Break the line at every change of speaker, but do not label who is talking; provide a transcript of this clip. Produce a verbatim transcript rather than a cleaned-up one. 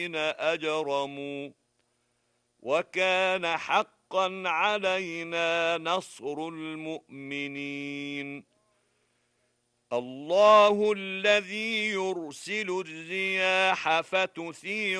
أجرموا وكان حقا علينا نصر المؤمنين الله الذي يرسل الرياح فتثير